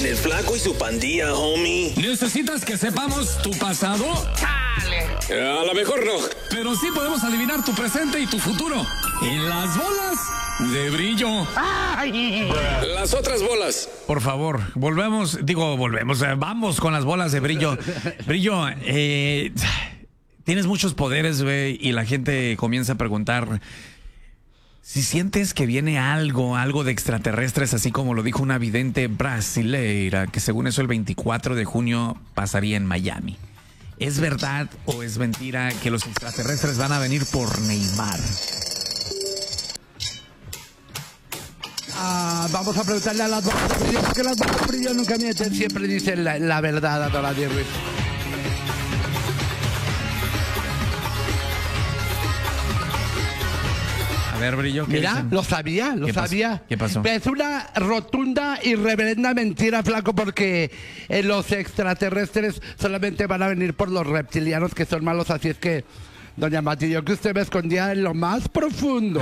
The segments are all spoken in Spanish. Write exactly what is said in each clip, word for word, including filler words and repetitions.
En el Flaco y su Pandilla, homie. ¿Necesitas que sepamos tu pasado? ¡Chale! A lo mejor no. Pero sí podemos adivinar tu presente y tu futuro. En las bolas de brillo. ¡Ay! Las otras bolas. Por favor, volvemos, digo, volvemos, eh, vamos con las bolas de brillo. Brillo, eh, tienes muchos poderes, güey, y la gente comienza a preguntar si sientes que viene algo, algo de extraterrestres, así como lo dijo una vidente brasileira, que según eso el veinticuatro de junio pasaría en Miami. ¿Es verdad o es mentira que los extraterrestres van a venir por Neymar? Ah, vamos a preguntarle a las bolas de brillo, porque las bolas de brillo nunca mienten, siempre dicen la, la verdad a todas las diez. A ver, Brillo, ¿qué Mira, dicen? lo sabía, lo ¿Qué pasó? sabía. ¿Qué pasó? Es una rotunda y reverenda mentira, Flaco, porque eh, los extraterrestres solamente van a venir por los reptilianos que son malos, así es que, doña Mati, yo que usted me escondía en lo más profundo.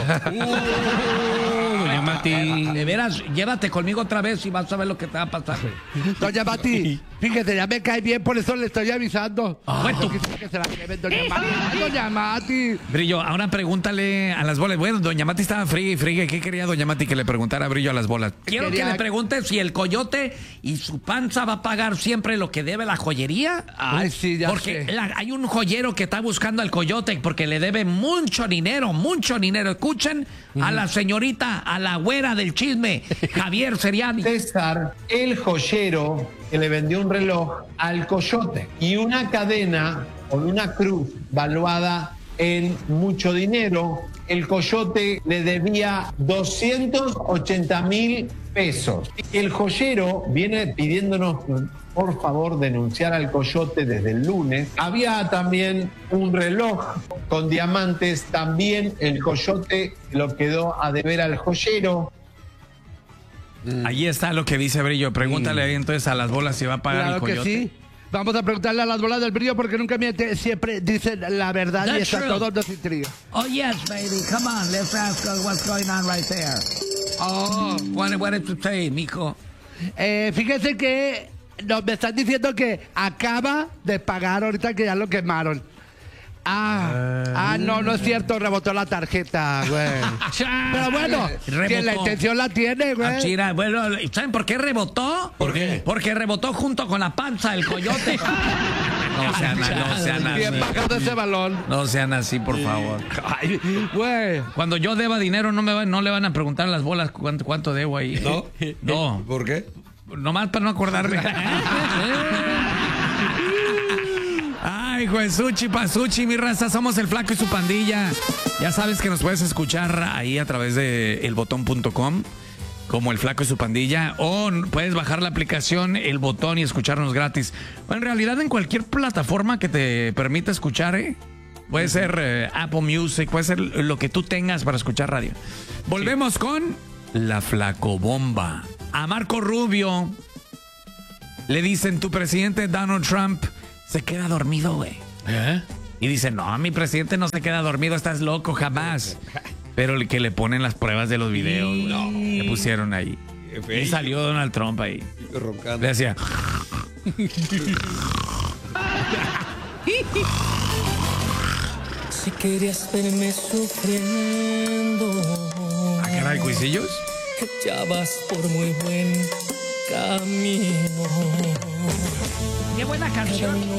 Doña Mati, de veras, llévate conmigo otra vez y vas a ver lo que te va a pasar. Doña Mati, fíjese, ya me cae bien, por eso le estoy avisando. Ah, Bueno, quisiera que se la lleven, doña Mati. Ay, doña Mati. Brillo, ahora pregúntale a las bolas. Bueno, doña Mati estaba fría y fría. ¿Qué quería doña Mati que le preguntara a Brillo a las bolas? Quiero Quería- que le pregunte si el coyote y su panza va a pagar siempre lo que debe la joyería. Ay, sí, ya Porque sé. la- hay un joyero que está buscando al coyote porque le debe mucho dinero, mucho dinero. Escuchen a la señorita, a la güera del chisme, Javier Seriani. César, el joyero que le vendió un reloj al coyote y una cadena con una cruz valuada en mucho dinero. El coyote le debía doscientos ochenta mil pesos. El joyero viene pidiéndonos, por favor, denunciar al coyote desde el lunes. Había también un reloj con diamantes. También el coyote lo quedó a deber al joyero. Ahí está lo que dice Brillo. Pregúntale ahí entonces a las bolas si va a pagar Claro el que coyote. sí. Vamos a preguntarle a las bolas del brillo porque nunca miente, siempre dicen la verdad y That's está true. todo nos intriga. Oh, yes, baby. Come on. Let's ask her what's going on right there. Oh, what, what did you say, mijo? Eh, fíjese que no, me están diciendo que acaba de pagar ahorita que ya lo quemaron. Ah, ah, no, no es cierto, rebotó la tarjeta, güey. Pero bueno, que la intención la tiene, Ah, güey. chira, bueno, ¿saben por qué rebotó? ¿Por qué? Porque rebotó junto con la panza del coyote. No sean, no sean Bien así. bajado ese balón. No sean así, por favor. Ay, güey. Cuando yo deba dinero, no me va- no le van a preguntar a las bolas cuánto, cuánto debo ahí. ¿No? No. ¿Por qué? Nomás para no acordarme. Ay, Juesuchi, Pasuchi, mi raza, somos el Flaco y su pandilla. Ya sabes que nos puedes escuchar ahí a través de el botón punto com, como el Flaco y su pandilla, o puedes bajar la aplicación El Botón y escucharnos gratis. O en realidad en cualquier plataforma que te permita escuchar, ¿eh? Puede ser eh, Apple Music, puede ser lo que tú tengas para escuchar radio. Volvemos con la Flacobomba. A Marco Rubio le dicen, tu presidente Donald Trump se queda dormido, güey. ¿Eh? Y dice, no, mi presidente no se queda dormido, estás loco, jamás. Pero el que le ponen las pruebas de los videos, güey, le pusieron ahí. Y salió Donald Trump ahí. Roncando. Le decía, Si querías verme sufriendo, ¿a qué era el cuisillos? ya vas por muy buen camino. Qué buena canción.